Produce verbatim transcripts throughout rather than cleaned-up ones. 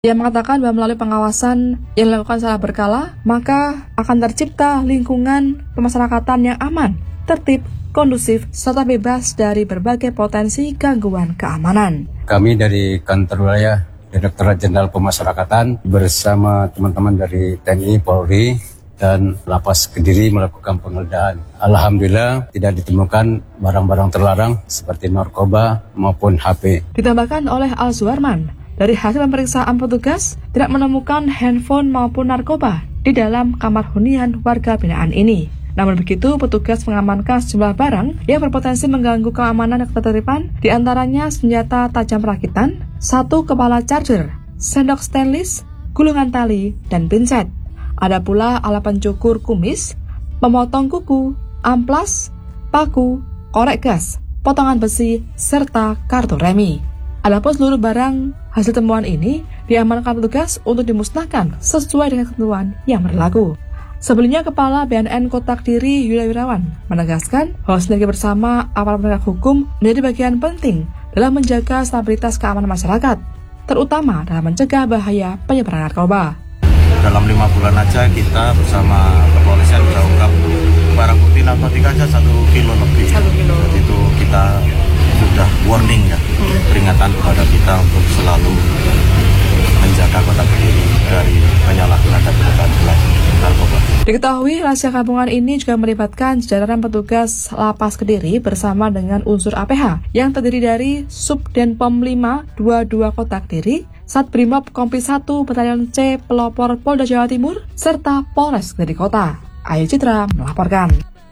Dia mengatakan bahwa melalui pengawasan yang dilakukan secara berkala, maka akan tercipta lingkungan pemasyarakatan yang aman, tertib, kondusif, serta bebas dari berbagai potensi gangguan keamanan. Kami dari Kantor Wilayah Direktorat Jenderal Pemasyarakatan bersama teman-teman dari T N I, Polri, dan Lapas Kediri melakukan penggeledahan. Alhamdulillah tidak ditemukan barang-barang terlarang seperti narkoba maupun H P. Ditambahkan oleh Al Zuarman, dari hasil pemeriksaan petugas tidak menemukan handphone maupun narkoba di dalam kamar hunian warga binaan ini. Namun begitu, petugas mengamankan sejumlah barang yang berpotensi mengganggu keamanan dan ketertiban, di antaranya senjata tajam rakitan, satu kepala charger, sendok stainless, gulungan tali, dan pinset. Ada pula alat pencukur kumis, pemotong kuku, amplas, paku, korek gas, potongan besi, serta kartu remi. Adapun seluruh barang hasil temuan ini diamankan petugas untuk dimusnahkan sesuai dengan ketentuan yang berlaku. Sebelumnya, Kepala B N N Kota Kediri Yulia Wirawan menegaskan bahwa sinergi bersama aparat penegak hukum menjadi bagian penting dalam menjaga stabilitas keamanan masyarakat, terutama dalam mencegah bahaya penyebaran narkoba. Dalam lima bulan aja kita bersama kepolisian bisa ungkap barang bukti narkotika aja satu kilo lebih. Satu kilo. Jadi itu kita sudah warning ya, peringatan kepada kita untuk selalu menjaga Kota Kediri dari penyalahgunaan dan peredaran narkoba. Diketahui rahasia gabungan ini juga melibatkan jajaran petugas Lapas Kediri bersama dengan unsur A P H yang terdiri dari Subdenpom lima dua puluh dua Kota Kediri, Satbrimob Kompi satu Batalion C Pelopor Polda Jawa Timur, serta Polres Kediri Kota. Ayu Citra melaporkan.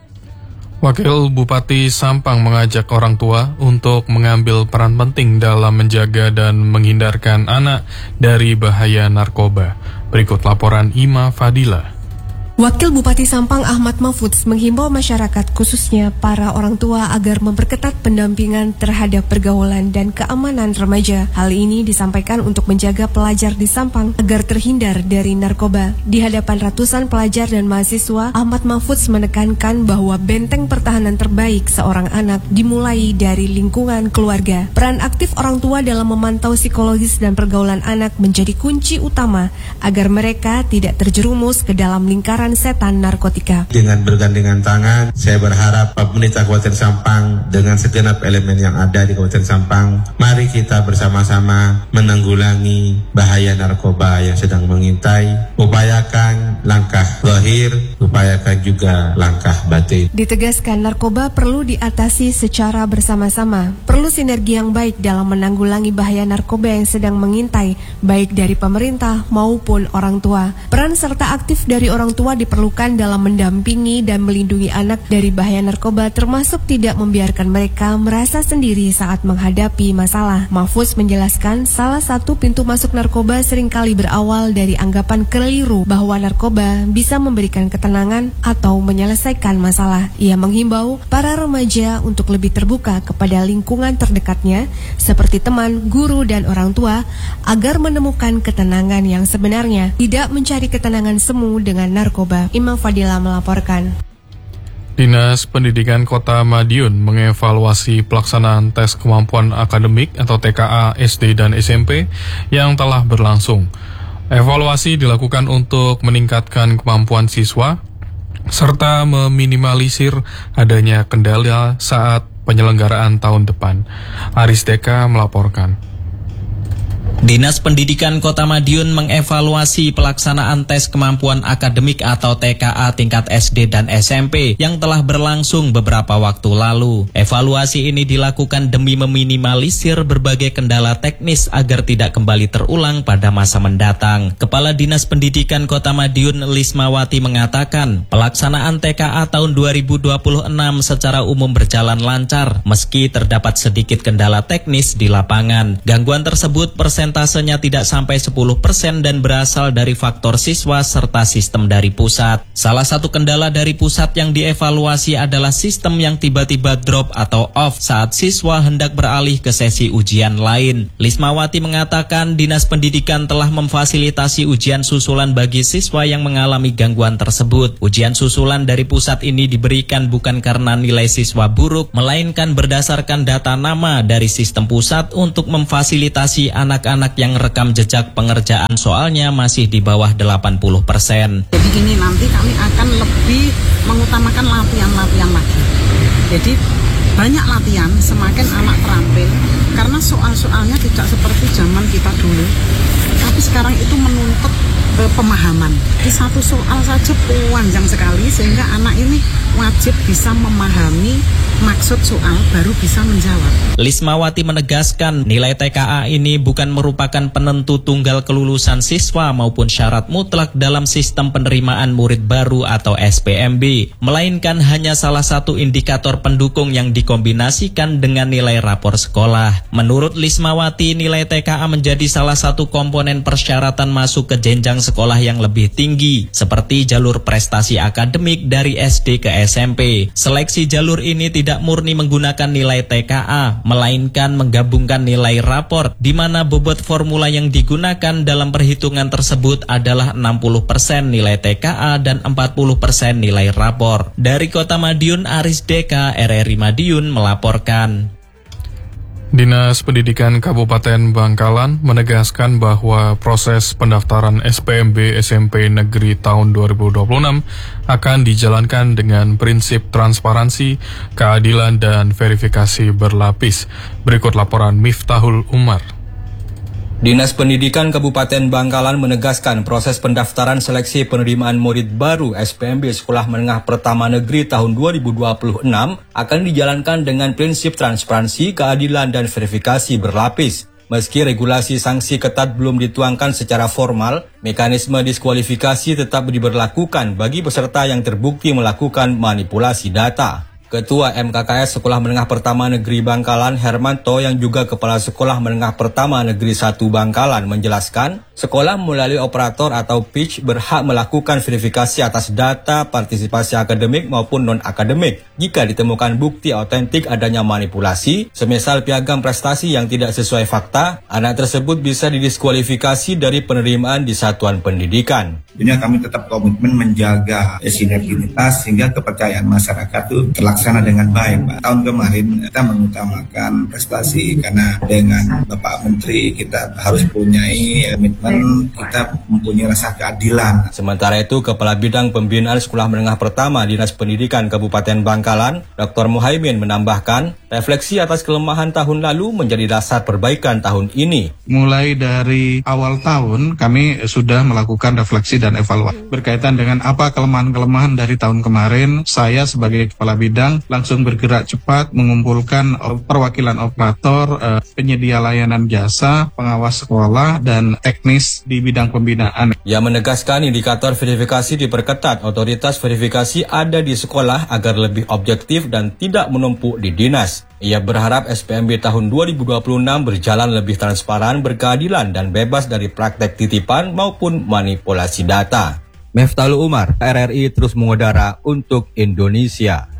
Wakil Bupati Sampang mengajak orang tua untuk mengambil peran penting dalam menjaga dan menghindarkan anak dari bahaya narkoba. Berikut laporan Ima Fadila. Wakil Bupati Sampang Ahmad Mahfudz menghimbau masyarakat khususnya para orang tua agar memperketat pendampingan terhadap pergaulan dan keamanan remaja. Hal ini disampaikan untuk menjaga pelajar di Sampang agar terhindar dari narkoba. Di hadapan ratusan pelajar dan mahasiswa, Ahmad Mahfudz menekankan bahwa benteng pertahanan terbaik seorang anak dimulai dari lingkungan keluarga. Peran aktif orang tua dalam memantau psikologis dan pergaulan anak menjadi kunci utama agar mereka tidak terjerumus ke dalam lingkaran setan narkotika. Dengan bergandengan tangan, saya berharap pemerintah Kabupaten Sampang dengan segenap elemen yang ada di Kabupaten Sampang, mari kita bersama-sama menanggulangi bahaya narkoba yang sedang mengintai. Upayakan langkah zahir, upayakan juga langkah batin. Ditegaskan narkoba perlu diatasi secara bersama-sama. Perlu sinergi yang baik dalam menanggulangi bahaya narkoba yang sedang mengintai, baik dari pemerintah maupun orang tua. Peran serta aktif dari orang tua diperlukan dalam mendampingi dan melindungi anak dari bahaya narkoba, termasuk tidak membiarkan mereka merasa sendiri saat menghadapi masalah. Mahfudz menjelaskan salah satu pintu masuk narkoba seringkali berawal dari anggapan keliru bahwa narkoba bisa memberikan ketenangan atau menyelesaikan masalah. Ia menghimbau para remaja untuk lebih terbuka kepada lingkungan terdekatnya seperti teman, guru, dan orang tua agar menemukan ketenangan yang sebenarnya, tidak mencari ketenangan semu dengan narkoba. Imam Fadila melaporkan. Dinas Pendidikan Kota Madiun mengevaluasi pelaksanaan tes kemampuan akademik atau T K A S D dan S M P yang telah berlangsung. Evaluasi dilakukan untuk meningkatkan kemampuan siswa serta meminimalisir adanya kendala saat penyelenggaraan tahun depan. Aris Deka melaporkan. Dinas Pendidikan Kota Madiun mengevaluasi pelaksanaan tes kemampuan akademik atau T K A tingkat S D dan S M P yang telah berlangsung beberapa waktu lalu. Evaluasi ini dilakukan demi meminimalisir berbagai kendala teknis agar tidak kembali terulang pada masa mendatang. Kepala Dinas Pendidikan Kota Madiun Lismawati mengatakan, pelaksanaan T K A tahun dua ribu dua puluh enam secara umum berjalan lancar meski terdapat sedikit kendala teknis di lapangan. Gangguan tersebut persen Persentasenya tidak sampai sepuluh persen dan berasal dari faktor siswa serta sistem dari pusat. Salah satu kendala dari pusat yang dievaluasi adalah sistem yang tiba-tiba drop atau off saat siswa hendak beralih ke sesi ujian lain. Lismawati mengatakan Dinas Pendidikan telah memfasilitasi ujian susulan bagi siswa yang mengalami gangguan tersebut. Ujian susulan dari pusat ini diberikan bukan karena nilai siswa buruk, melainkan berdasarkan data nama dari sistem pusat untuk memfasilitasi anak-anak anak yang rekam jejak pengerjaan soalnya masih di bawah delapan puluh persen. Jadi ini nanti kami akan lebih mengutamakan latihan-latihan lagi. Jadi banyak latihan, semakin anak terampil. Karena soal-soalnya tidak seperti zaman kita dulu. Tapi sekarang itu menuntut pemahaman. Di satu soal saja panjang sekali sehingga anak ini wajib bisa memahami maksud soal baru bisa menjawab. Lismawati menegaskan nilai T K A ini bukan merupakan penentu tunggal kelulusan siswa maupun syarat mutlak dalam sistem penerimaan murid baru atau S P M B, melainkan hanya salah satu indikator pendukung yang dikombinasikan dengan nilai rapor sekolah. Menurut Lismawati, nilai T K A menjadi salah satu komponen persyaratan masuk ke jenjang sekolah yang lebih tinggi, seperti jalur prestasi akademik dari S D ke S M P. Seleksi jalur ini tidak tidak murni menggunakan nilai T K A, melainkan menggabungkan nilai rapor, di mana bobot formula yang digunakan dalam perhitungan tersebut adalah enam puluh persen nilai T K A dan empat puluh persen nilai rapor. Dari Kota Madiun, Aris Deka, R R I Madiun melaporkan. Dinas Pendidikan Kabupaten Bangkalan menegaskan bahwa proses pendaftaran S P M B S M P Negeri tahun dua ribu dua puluh enam akan dijalankan dengan prinsip transparansi, keadilan, dan verifikasi berlapis. Berikut laporan Miftahul Umar. Dinas Pendidikan Kabupaten Bangkalan menegaskan proses pendaftaran seleksi penerimaan murid baru S P M B Sekolah Menengah Pertama Negeri tahun dua ribu dua puluh enam akan dijalankan dengan prinsip transparansi, keadilan, dan verifikasi berlapis. Meski regulasi sanksi ketat belum dituangkan secara formal, mekanisme diskualifikasi tetap diberlakukan bagi peserta yang terbukti melakukan manipulasi data. Ketua M K K S Sekolah Menengah Pertama Negeri Bangkalan, Hermanto, yang juga Kepala Sekolah Menengah Pertama Negeri satu Bangkalan, menjelaskan, sekolah melalui operator atau P I C berhak melakukan verifikasi atas data partisipasi akademik maupun non-akademik. Jika ditemukan bukti otentik adanya manipulasi, semisal piagam prestasi yang tidak sesuai fakta, anak tersebut bisa didiskualifikasi dari penerimaan di satuan pendidikan. Tentunya kami tetap komitmen menjaga sinergitas sehingga kepercayaan masyarakat itu terlaksana dengan baik, Pak. Tahun kemarin kita mengutamakan prestasi karena dengan Bapak Menteri kita harus punyai komitmen, kita mempunyai rasa keadilan. Sementara itu, Kepala Bidang Pembinaan Sekolah Menengah Pertama Dinas Pendidikan Kabupaten Bangkalan, Doktor Muhaimin, menambahkan, refleksi atas kelemahan tahun lalu menjadi dasar perbaikan tahun ini. Mulai dari awal tahun kami sudah melakukan refleksi dan evaluasi berkaitan dengan apa kelemahan-kelemahan dari tahun kemarin. Saya sebagai kepala bidang langsung bergerak cepat mengumpulkan perwakilan operator, eh, penyedia layanan jasa, pengawas sekolah, dan teknis di bidang pembinaan. Ia menegaskan indikator verifikasi diperketat, otoritas verifikasi ada di sekolah agar lebih objektif dan tidak menumpuk di dinas. Ia berharap S P M B tahun dua ribu dua puluh enam berjalan lebih transparan, berkeadilan, dan bebas dari praktek titipan maupun manipulasi data. Miftahul Umar, R R I terus mengudara untuk Indonesia.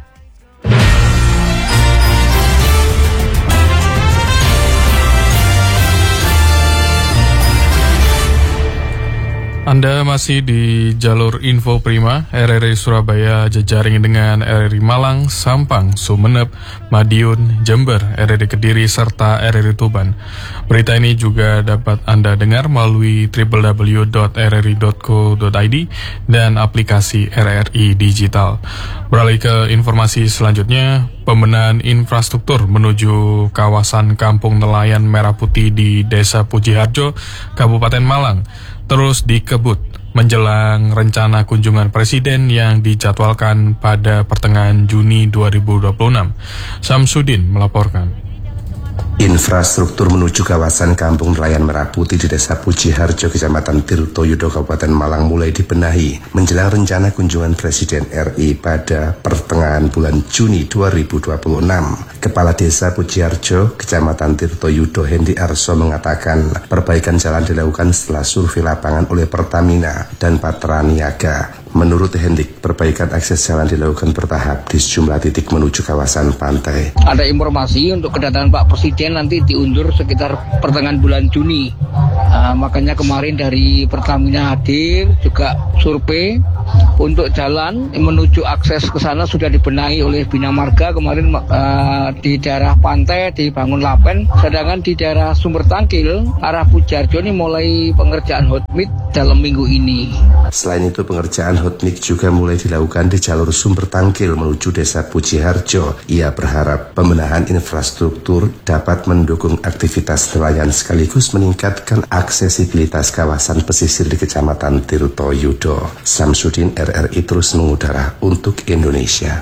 Anda masih di jalur Info Prima, R R I Surabaya jejaring dengan R R I Malang, Sampang, Sumeneb, Madiun, Jember, R R I Kediri, serta R R I Tuban. Berita ini juga dapat Anda dengar melalui w w w dot r r i dot co dot i d dan aplikasi R R I Digital. Beralih ke informasi selanjutnya, pembenahan infrastruktur menuju kawasan Kampung Nelayan Merah Putih di Desa Pujiharjo, Kabupaten Malang terus dikebut menjelang rencana kunjungan Presiden yang dijadwalkan pada pertengahan Juni dua ribu dua puluh enam. Samsudin melaporkan. Infrastruktur menuju kawasan Kampung Nelayan Merah Putih di Desa Pujiharjo, Kecamatan Tirtoyudo, Kabupaten Malang mulai dibenahi menjelang rencana kunjungan Presiden R I pada pertengahan bulan Juni dua ribu dua puluh enam. Kepala Desa Pujiharjo, Kecamatan Tirtoyudo, Hendi Arso, mengatakan perbaikan jalan dilakukan setelah survei lapangan oleh Pertamina dan Patra Niaga. Menurut Hendik, perbaikan akses jalan dilakukan bertahap di sejumlah titik menuju kawasan pantai. Ada informasi untuk kedatangan Pak Presiden nanti diundur sekitar pertengahan bulan Juni. Uh, makanya kemarin dari Pertamina hadir juga survei untuk jalan menuju akses ke sana sudah dibenahi oleh Bina Marga kemarin uh, di daerah pantai dibangun lapen, sedangkan di daerah Sumber Tangkil arah Pujarjo ini mulai pengerjaan hotmix dalam minggu ini. Selain itu pengerjaan hotmix juga mulai dilakukan di jalur Sumber Tangkil menuju Desa Pujiharjo. Ia berharap pembenahan infrastruktur dapat mendukung aktivitas nelayan sekaligus meningkatkan aksesibilitas kawasan pesisir di Kecamatan Tirtoyudo. Samsudin R R I terus mengudara untuk Indonesia.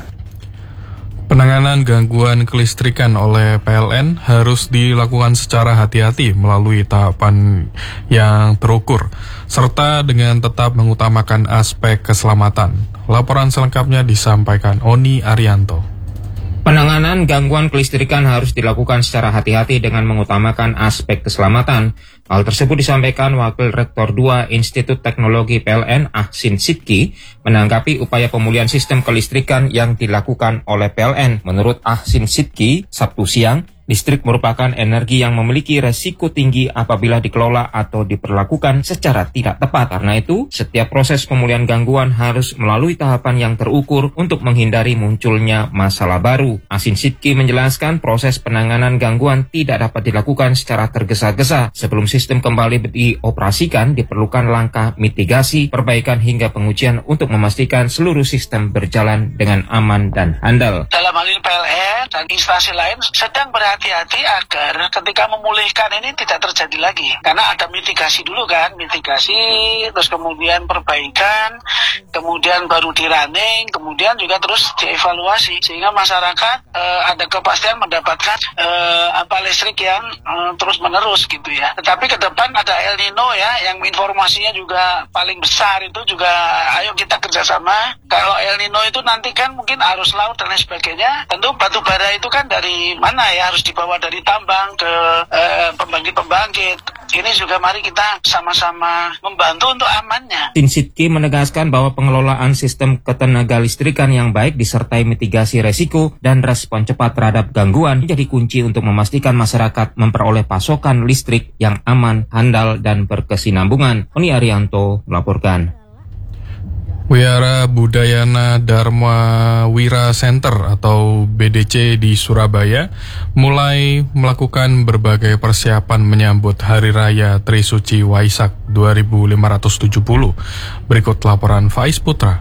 Penanganan gangguan kelistrikan oleh P L N harus dilakukan secara hati-hati melalui tahapan yang terukur, serta dengan tetap mengutamakan aspek keselamatan. Laporan selengkapnya disampaikan Oni Arianto. Penanganan gangguan kelistrikan harus dilakukan secara hati-hati dengan mengutamakan aspek keselamatan. Hal tersebut disampaikan Wakil Rektor dua Institut Teknologi P L N Ahsin Sidki menanggapi upaya pemulihan sistem kelistrikan yang dilakukan oleh P L N. Menurut Ahsin Sidki, Sabtu siang, listrik merupakan energi yang memiliki resiko tinggi apabila dikelola atau diperlakukan secara tidak tepat. Karena itu, setiap proses pemulihan gangguan harus melalui tahapan yang terukur untuk menghindari munculnya masalah baru. Ahsin Sidki menjelaskan proses penanganan gangguan tidak dapat dilakukan secara tergesa-gesa. Sebelum sistem kembali dioperasikan, diperlukan langkah mitigasi, perbaikan hingga pengujian untuk memastikan seluruh sistem berjalan dengan aman dan handal. Dalam hal ini P L N dan instansi lain sedang berhati-hati agar ketika memulihkan ini tidak terjadi lagi. Karena ada mitigasi dulu kan, mitigasi, terus kemudian perbaikan, kemudian baru di running, kemudian juga terus dievaluasi. Sehingga masyarakat eh, ada kepastian mendapatkan eh, apa listrik yang eh, terus menerus gitu ya. Tetapi ke depan ada El Nino ya, yang informasinya juga paling besar itu juga ayo kita kerjasama. Kalau El Nino itu nanti kan mungkin arus laut dan lain sebagainya, tentu batu bara itu kan dari mana ya, harus dibawa dari tambang ke eh, pembangkit-pembangkit. Ini juga mari kita sama-sama membantu untuk amannya. Ahsin Sidki menegaskan bahwa pengelolaan sistem ketenaga listrikan yang baik disertai mitigasi resiko dan respon cepat terhadap gangguan menjadi kunci untuk memastikan masyarakat memperoleh pasokan listrik yang aman, handal, dan berkesinambungan. Oni Arianto melaporkan. Wihara Budayana Dharma Wira Center atau B D C di Surabaya mulai melakukan berbagai persiapan menyambut Hari Raya Trisuci Waisak dua ribu lima ratus tujuh puluh. Berikut laporan Faiz Putra.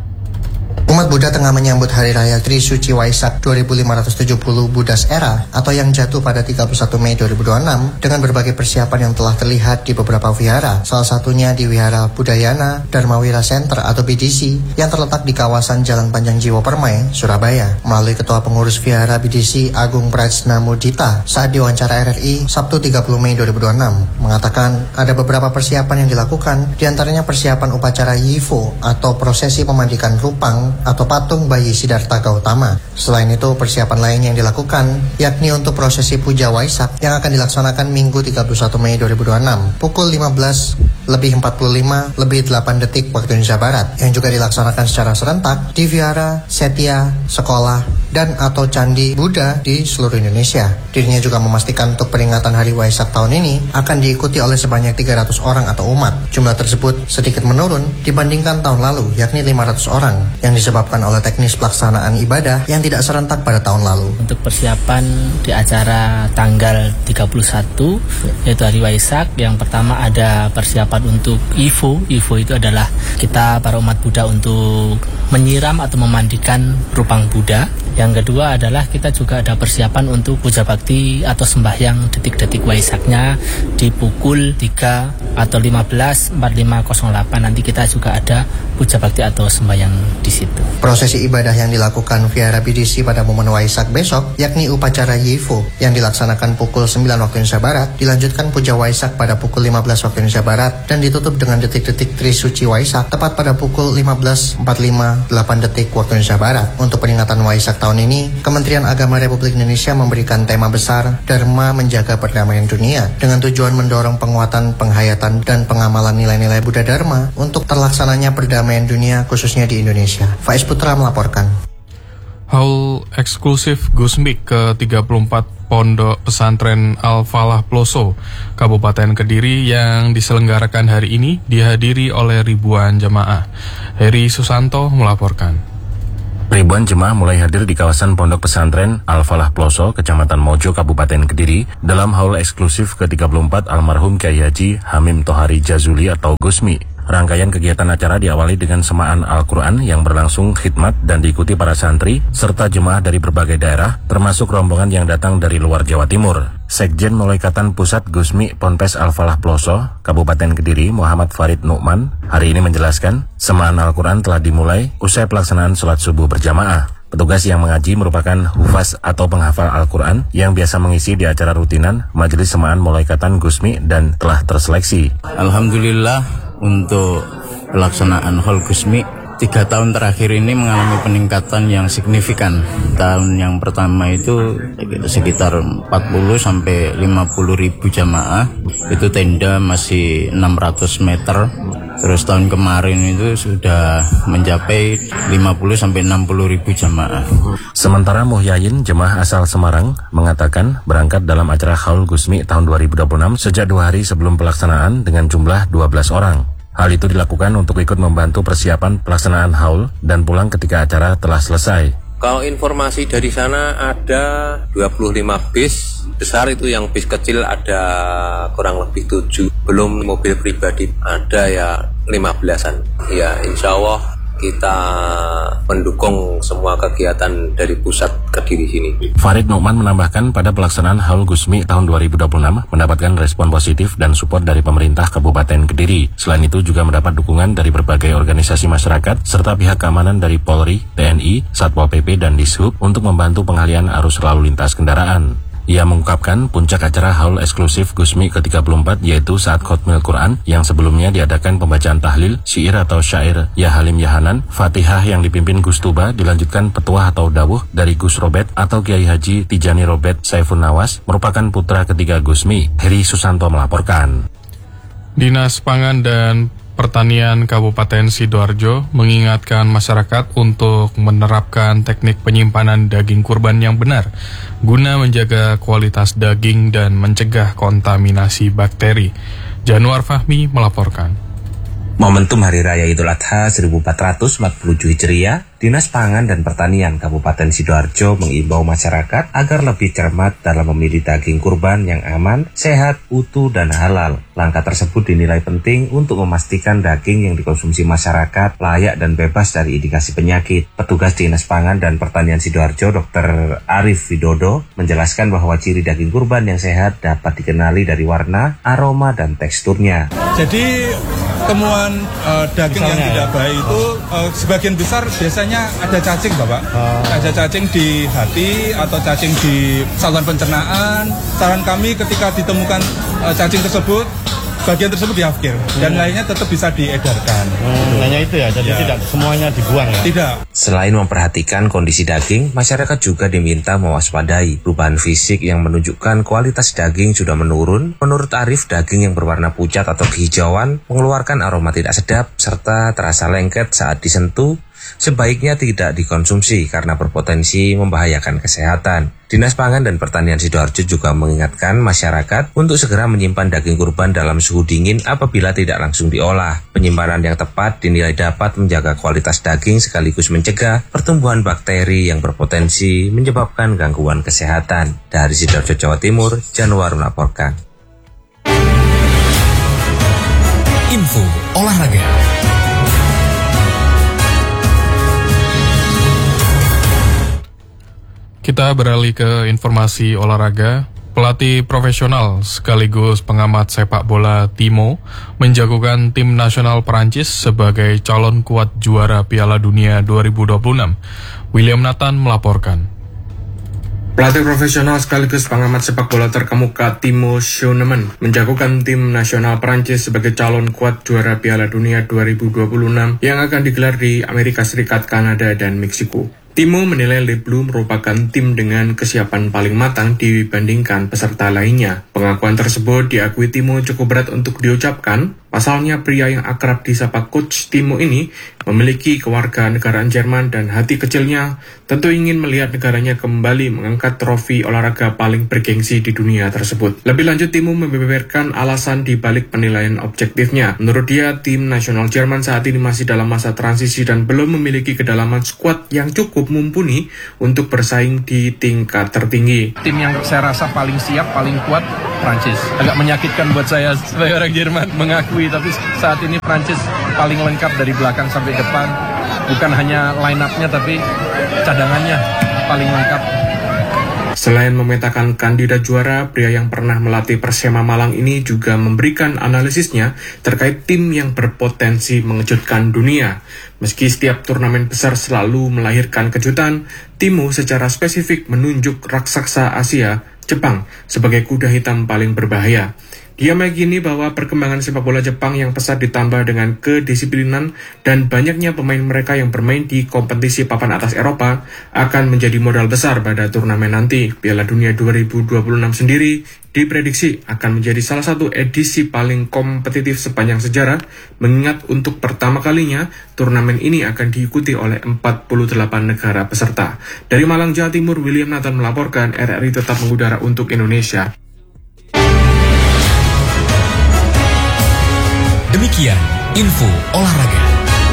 Umat Buddha tengah menyambut Hari Raya Trisuci Waisak dua ribu lima ratus tujuh puluh Buddha's Era atau yang jatuh pada tiga puluh satu Mei dua ribu dua puluh enam dengan berbagai persiapan yang telah terlihat di beberapa wihara, salah satunya di Wihara Budayana Dharma Wira Center atau B D C yang terletak di kawasan Jalan Panjang Jiwo Permai, Surabaya. Melalui Ketua Pengurus Wihara B D C Agung Prajna Mudita saat diwawancara R R I Sabtu tiga puluh Mei dua ribu dua puluh enam mengatakan ada beberapa persiapan yang dilakukan, diantaranya persiapan upacara Yivo atau prosesi pemandikan rupang atau patung bayi Siddhartha Gautama. Selain itu, persiapan lain yang dilakukan yakni untuk prosesi Puja Waisak yang akan dilaksanakan Minggu tiga puluh satu Mei dua ribu dua puluh enam pukul lima belas lebih empat puluh lima lebih delapan detik waktu Indonesia Barat, yang juga dilaksanakan secara serentak di Vihara, Setia, sekolah, dan atau candi Buddha di seluruh Indonesia. Dirinya juga memastikan untuk peringatan Hari Waisak tahun ini akan diikuti oleh sebanyak tiga ratus orang atau umat. Jumlah tersebut sedikit menurun dibandingkan tahun lalu, yakni lima ratus orang, yang disebabkan oleh teknis pelaksanaan ibadah yang tidak serentak pada tahun lalu. Untuk persiapan di acara tanggal tiga puluh satu yaitu Hari Waisak, yang pertama ada persiapan untuk Ivo. Ivo itu adalah kita para umat Buddha untuk menyiram atau memandikan rupang Buddha. Yang kedua adalah kita juga ada persiapan untuk puja bakti atau sembahyang detik-detik Waisaknya di pukul tiga atau lima belas empat puluh lima nol delapan. Nanti kita juga ada puja bakti atau sembahyang di situ. Prosesi ibadah yang dilakukan Vihara B D C pada momen Waisak besok yakni upacara Yivo yang dilaksanakan pukul sembilan waktu Indonesia Barat, dilanjutkan puja Waisak pada pukul lima belas waktu Indonesia Barat, dan ditutup dengan detik-detik Trisuci Waisak tepat pada pukul lima belas empat puluh lima delapan detik waktu Indonesia Barat. Untuk peringatan Waisak tahun ini, Kementerian Agama Republik Indonesia memberikan tema besar Dharma Menjaga Perdamaian Dunia dengan tujuan mendorong penguatan, penghayatan, dan pengamalan nilai-nilai Buddha Dharma untuk terlaksananya perdamaian dunia khususnya di Indonesia. Faiz Putra melaporkan. Haul eksklusif Gusmik ke tiga puluh empat Pondok Pesantren Al-Falah Ploso, Kabupaten Kediri yang diselenggarakan hari ini dihadiri oleh ribuan jemaah. Heri Susanto melaporkan. Ribuan jemaah mulai hadir di kawasan Pondok Pesantren Al-Falah Ploso, Kecamatan Mojo, Kabupaten Kediri, dalam haul eksklusif ke tiga puluh empat almarhum Kyai Haji Hamim Tohari Jazuli atau Gusmi. Rangkaian kegiatan acara diawali dengan semaan Al-Quran yang berlangsung khidmat dan diikuti para santri serta jemaah dari berbagai daerah, termasuk rombongan yang datang dari luar Jawa Timur. Sekjen Mulaikatan Pusat Gusmi Ponpes Al-Falah Ploso, Kabupaten Kediri, Muhammad Farid Nu'man, hari ini menjelaskan, semaan Al-Quran telah dimulai usai pelaksanaan sholat subuh berjamaah. Petugas yang mengaji merupakan hufaz atau penghafal Al-Quran yang biasa mengisi di acara rutinan Majelis Semaan Mulaikatan Gusmi dan telah terseleksi. Alhamdulillah untuk pelaksanaan Haul Gusmi tiga tahun terakhir ini mengalami peningkatan yang signifikan. Tahun yang pertama itu sekitar empat puluh sampai lima puluh ribu jamaah, itu tenda masih enam ratus meter. Terus tahun kemarin itu sudah mencapai lima puluh sampai enam puluh ribu jamaah. Sementara Muhyayin, jemaah asal Semarang, mengatakan berangkat dalam acara Haul Gusmi tahun dua ribu dua puluh enam sejak dua hari sebelum pelaksanaan dengan jumlah dua belas orang. Hal itu dilakukan untuk ikut membantu persiapan pelaksanaan haul dan pulang ketika acara telah selesai. Kalau informasi dari sana ada dua puluh lima bis, besar itu yang bis kecil ada kurang lebih tujuh, belum mobil pribadi ada ya lima belasan. Ya insya Allah kita mendukung semua kegiatan dari pusat Kediri sini. Farid Nu'man menambahkan pada pelaksanaan Haul Gusmi tahun dua ribu dua puluh enam mendapatkan respon positif dan support dari pemerintah Kabupaten Kediri. Selain itu juga mendapat dukungan dari berbagai organisasi masyarakat serta pihak keamanan dari Polri, T N I, Satpol P P dan Dishub untuk membantu pengalihan arus lalu lintas kendaraan. Ia mengungkapkan puncak acara haul eksklusif Gusmi ke tiga puluh empat yaitu saat khotmil Quran yang sebelumnya diadakan pembacaan tahlil, syair atau syair Ya Halim Ya Hanan, Fatihah yang dipimpin Gus Tuba, dilanjutkan petuah atau dawuh dari Gus Robet atau Kiai Haji Tijani Robet Saifun Nawas, merupakan putra ketiga Gusmi. Heri Susanto melaporkan. Dinas Pangan dan Pertanian Kabupaten Sidoarjo mengingatkan masyarakat untuk menerapkan teknik penyimpanan daging kurban yang benar guna menjaga kualitas daging dan mencegah kontaminasi bakteri. Januar Fahmi melaporkan. Momentum Hari Raya Idul Adha seribu empat ratus empat puluh tujuh Hijriah, Dinas Pangan dan Pertanian Kabupaten Sidoarjo mengimbau masyarakat agar lebih cermat dalam memilih daging kurban yang aman, sehat, utuh, dan halal. Langkah tersebut dinilai penting untuk memastikan daging yang dikonsumsi masyarakat layak dan bebas dari indikasi penyakit. Petugas Dinas Pangan dan Pertanian Sidoarjo, Dokter Arif Widodo, menjelaskan bahwa ciri daging kurban yang sehat dapat dikenali dari warna, aroma, dan teksturnya. Jadi temuan uh, daging Misalnya, yang tidak baik itu uh, sebagian besar biasanya ada cacing, Bapak. Uh. Ada cacing di hati atau cacing di saluran pencernaan. Saran kami ketika ditemukan uh, cacing tersebut, bagian tersebut diafkir dan hmm. lainnya tetap bisa diedarkan. Hmm, hanya itu ya, jadi ya. Tidak semuanya dibuang ya? Tidak. Selain memperhatikan kondisi daging, masyarakat juga diminta mewaspadai perubahan fisik yang menunjukkan kualitas daging sudah menurun. Menurut Arif, daging yang berwarna pucat atau kehijauan mengeluarkan aroma tidak sedap serta terasa lengket saat disentuh. Sebaiknya tidak dikonsumsi karena berpotensi membahayakan kesehatan. Dinas Pangan dan Pertanian Sidoarjo juga mengingatkan masyarakat untuk segera menyimpan daging kurban dalam suhu dingin apabila tidak langsung diolah. Penyimpanan yang tepat dinilai dapat menjaga kualitas daging sekaligus mencegah pertumbuhan bakteri yang berpotensi menyebabkan gangguan kesehatan. Dari Sidoarjo, Jawa Timur, Januar melaporkan. Info olahraga. Kita beralih ke informasi olahraga. Pelatih profesional sekaligus pengamat sepak bola Timo menjagokan tim nasional Perancis sebagai calon kuat juara Piala Dunia dua ribu dua puluh enam. William Nathan melaporkan. Pelatih profesional sekaligus pengamat sepak bola terkemuka Timo Schooneman menjagokan tim nasional Perancis sebagai calon kuat juara Piala Dunia dua ribu dua puluh enam yang akan digelar di Amerika Serikat, Kanada, dan Meksiko. Timo menilai Le Bleu merupakan tim dengan kesiapan paling matang dibandingkan peserta lainnya. Pengakuan tersebut diakui Timo cukup berat untuk diucapkan Pasalnya pria yang akrab disapa Coach Timo ini memiliki kewarganegaraan Jerman dan hati kecilnya tentu ingin melihat negaranya kembali mengangkat trofi olahraga paling bergengsi di dunia tersebut. Lebih lanjut, Timo membeberkan alasan di balik penilaian objektifnya. Menurut dia, tim nasional Jerman saat ini masih dalam masa transisi dan belum memiliki kedalaman skuad yang cukup mumpuni untuk bersaing di tingkat tertinggi. Tim yang saya rasa paling siap, paling kuat, Prancis. Agak menyakitkan buat saya sebagai orang Jerman mengakui, tapi saat ini Prancis paling lengkap dari belakang sampai depan. Bukan hanya line up-nya, tapi cadangannya paling lengkap. Selain memetakan kandidat juara, pria yang pernah melatih Persema Malang ini juga memberikan analisisnya terkait tim yang berpotensi mengejutkan dunia. Meski setiap turnamen besar selalu melahirkan kejutan, Timo secara spesifik menunjuk raksasa Asia, Jepang, sebagai kuda hitam paling berbahaya. Dia meyakini bahwa perkembangan sepak bola Jepang yang pesat ditambah dengan kedisiplinan dan banyaknya pemain mereka yang bermain di kompetisi papan atas Eropa akan menjadi modal besar pada turnamen nanti. Piala Dunia dua ribu dua puluh enam sendiri diprediksi akan menjadi salah satu edisi paling kompetitif sepanjang sejarah, mengingat untuk pertama kalinya turnamen ini akan diikuti oleh empat puluh delapan negara peserta. Dari Malang, Jawa Timur, William Nathan melaporkan. R R I tetap mengudara untuk Indonesia. Demikian info olahraga.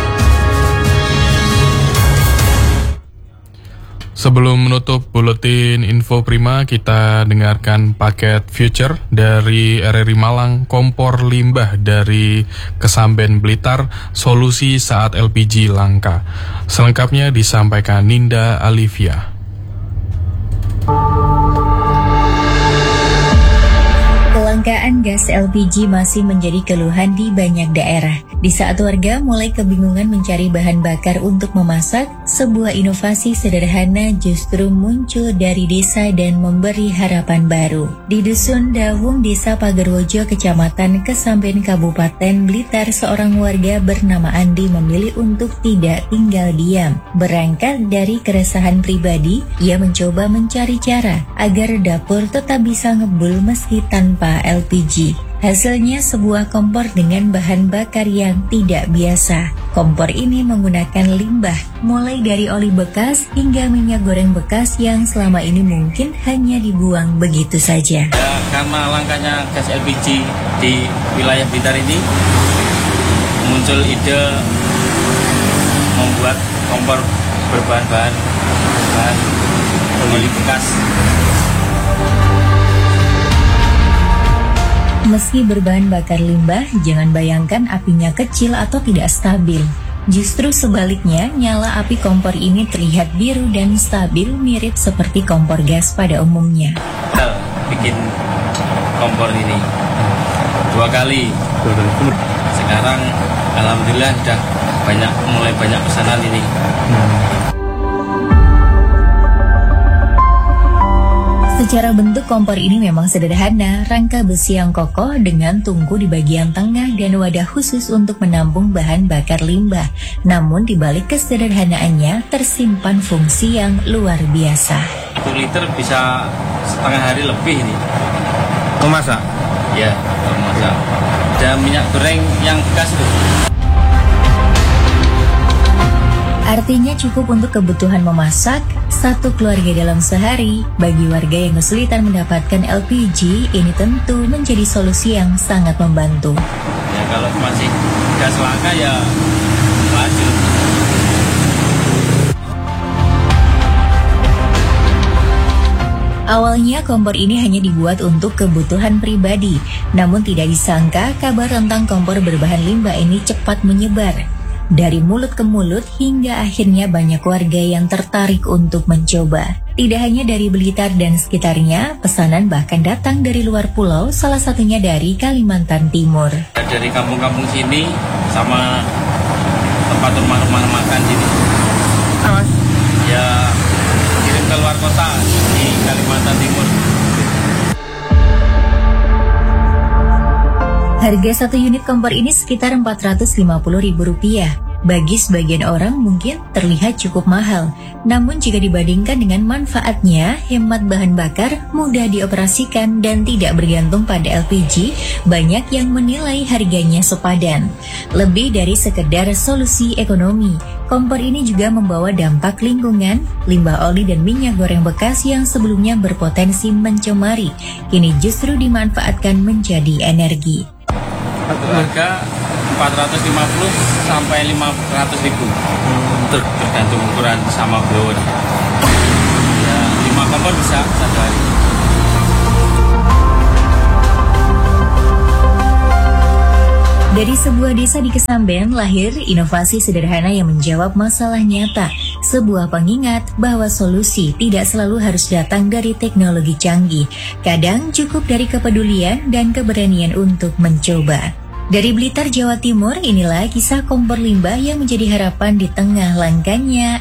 Sebelum menutup buletin info prima, kita dengarkan paket future dari R R I Malang. Kompor limbah dari Kesamben Blitar, solusi saat L P G langka. Selengkapnya disampaikan Ninda Alivia. Kelangkaan gas L P G masih menjadi keluhan di banyak daerah. Di saat warga mulai kebingungan mencari bahan bakar untuk memasak, sebuah inovasi sederhana justru muncul dari desa dan memberi harapan baru. Di Dusun Dawung, Desa Pagerwojo, Kecamatan Kesamben, Kabupaten Blitar, seorang warga bernama Andi memilih untuk tidak tinggal diam. Berangkat dari keresahan pribadi, ia mencoba mencari cara agar dapur tetap bisa ngebul meski tanpa L P G. Hasilnya sebuah kompor dengan bahan bakar yang tidak biasa. Kompor ini menggunakan limbah, mulai dari oli bekas hingga minyak goreng bekas yang selama ini mungkin hanya dibuang begitu saja. Ya, karena langkanya gas L P G di wilayah Blitar ini, muncul ide membuat kompor berbahan-bahan bahan oli bekas. Meski berbahan bakar limbah, jangan bayangkan apinya kecil atau tidak stabil. Justru sebaliknya, nyala api kompor ini terlihat biru dan stabil, mirip seperti kompor gas pada umumnya. Kita bikin kompor ini dua kali. Sekarang alhamdulillah sudah banyak, mulai banyak pesanan ini. Secara bentuk kompor ini memang sederhana, rangka besi yang kokoh dengan tungku di bagian tengah dan wadah khusus untuk menampung bahan bakar limbah. Namun di balik kesederhanaannya tersimpan fungsi yang luar biasa. Satu liter bisa setengah hari lebih ini. Memasak? Ya, memasak. Ada minyak goreng yang bekas itu. Artinya cukup untuk kebutuhan memasak satu keluarga dalam sehari. Bagi warga yang kesulitan mendapatkan L P G, ini tentu menjadi solusi yang sangat membantu. Ya kalau masih gas langka ya lanjut. Awalnya kompor ini hanya dibuat untuk kebutuhan pribadi, namun tidak disangka kabar tentang kompor berbahan limbah ini cepat menyebar. Dari mulut ke mulut hingga akhirnya banyak warga yang tertarik untuk mencoba. Tidak hanya dari Blitar dan sekitarnya, pesanan bahkan datang dari luar pulau, salah satunya dari Kalimantan Timur. Dari kampung-kampung sini sama tempat rumah-rumah makan sini. Mas? Ya kirim ke luar kota di Kalimantan Timur. Harga satu unit kompor ini sekitar empat ratus lima puluh ribu rupiah. Bagi sebagian orang mungkin terlihat cukup mahal, namun jika dibandingkan dengan manfaatnya, hemat bahan bakar, mudah dioperasikan dan tidak bergantung pada L P G, banyak yang menilai harganya sepadan. Lebih dari sekedar solusi ekonomi, kompor ini juga membawa dampak lingkungan. Limbah oli dan minyak goreng bekas yang sebelumnya berpotensi mencemari, kini justru dimanfaatkan menjadi energi. Harga empat ratus lima puluh sampai lima ratus ribu tergantung ukuran sama blower. Ya, lima kompor bisa satu hari. Dari sebuah desa di Kesamben lahir inovasi sederhana yang menjawab masalah nyata. Sebuah pengingat bahwa solusi tidak selalu harus datang dari teknologi canggih. Kadang cukup dari kepedulian dan keberanian untuk mencoba. Dari Blitar, Jawa Timur, inilah kisah kompor limbah yang menjadi harapan di tengah langkanya